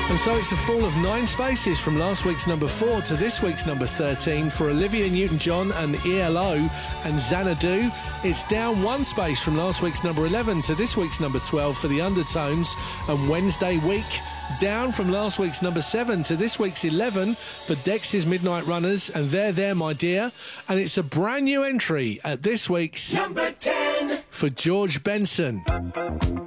And so it's a fall of 9 spaces from last week's number 4 to this week's number 13 for Olivia Newton-John and ELO and Xanadu. It's down 1 space from last week's number 11 to this week's number 12 for the Undertones and Wednesday Week. Down from last week's number 7 to this week's 11 for Dex's Midnight Runners and They're There, My Dear. And it's a brand new entry at this week's number 10 for George Benson.